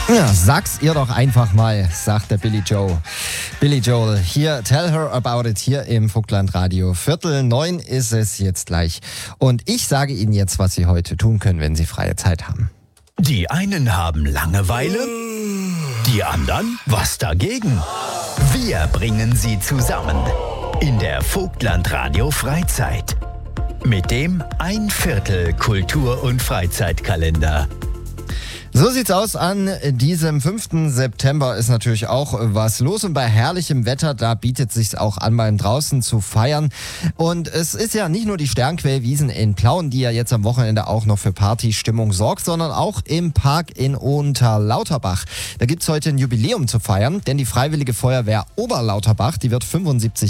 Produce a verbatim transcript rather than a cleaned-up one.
Ja, sag's ihr doch einfach mal, sagt der Billy Joe. Billy Joel, hier, tell her about it, hier im Vogtland Radio. Viertel neun ist es jetzt gleich. Und ich sage Ihnen jetzt, was Sie heute tun können, wenn Sie freie Zeit haben. Die einen haben Langeweile, die anderen was dagegen. Wir bringen sie zusammen in der Vogtland Radio Freizeit. Mit dem Ein Viertel Kultur- und Freizeitkalender. So sieht's aus. An diesem fünften September ist natürlich auch was los und bei herrlichem Wetter, da bietet sich's auch an, mal draußen zu feiern. Und es ist ja nicht nur die Sternquellwiesen in Plauen, die ja jetzt am Wochenende auch noch für Partystimmung sorgt, sondern auch im Park in Unterlauterbach. Da gibt's heute ein Jubiläum zu feiern, denn die Freiwillige Feuerwehr Oberlauterbach, die wird fünfundsiebzig